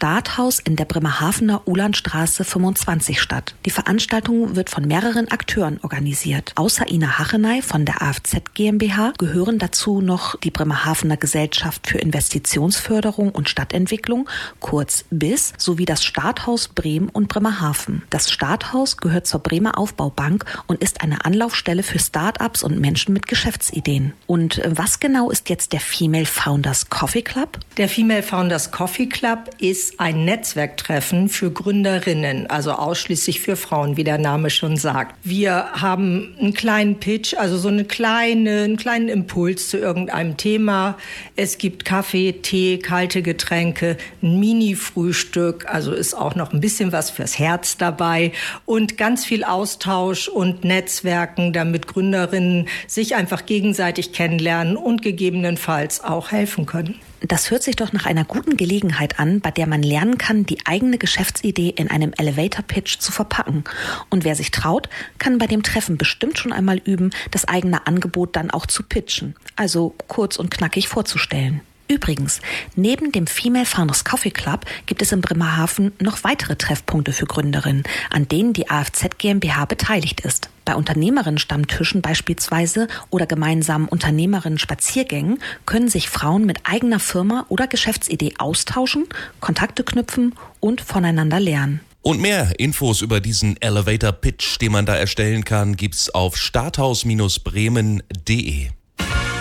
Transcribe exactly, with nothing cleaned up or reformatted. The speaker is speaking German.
Starthaus in der Bremerhavener Uhlandstraße fünfundzwanzig statt. Die Veranstaltung wird von mehreren Akteuren organisiert. Außer Ina Hacheney von der A F Z GmbH gehören dazu noch die Bremerhavener Gesellschaft für Investitionsförderung und Stadtentwicklung, kurz B I S, sowie das Starthaus Bremen und Bremerhaven. Das Starthaus gehört zur Bremer Aufbaubank und ist eine Anlaufstelle für Start-ups und Menschen mit Geschäftsideen. Und was genau ist jetzt der Female Founders Coffee Club? Der Female Founders Coffee Club ist ein Netzwerktreffen für Gründerinnen, also ausschließlich für Frauen, wie der Name schon sagt. Wir haben einen kleinen Pitch, also so eine kleine, einen kleinen Impuls zu irgendeinem Thema. Es gibt Kaffee, Tee, kalte Getränke, ein Mini-Frühstück, also ist auch noch ein bisschen was fürs Herz dabei und ganz viel Austausch und Netzwerken, damit Gründerinnen sich einfach gegenseitig kennenlernen und gegebenenfalls auch helfen können. Das hört sich doch nach einer guten Gelegenheit an, bei der man lernen kann, die eigene Geschäftsidee in einem Elevator-Pitch zu verpacken. Und wer sich traut, kann bei dem Treffen bestimmt schon einmal üben, das eigene Angebot dann auch zu pitchen, also kurz und knackig vorzustellen. Übrigens, neben dem Female Founders Coffee Club gibt es in Bremerhaven noch weitere Treffpunkte für Gründerinnen, an denen die A F Z GmbH beteiligt ist. Bei Unternehmerinnen-Stammtischen beispielsweise oder gemeinsamen Unternehmerinnen-Spaziergängen können sich Frauen mit eigener Firma oder Geschäftsidee austauschen, Kontakte knüpfen und voneinander lernen. Und mehr Infos über diesen Elevator Pitch, den man da erstellen kann, gibt's auf starthaus Bindestrich bremen punkt de.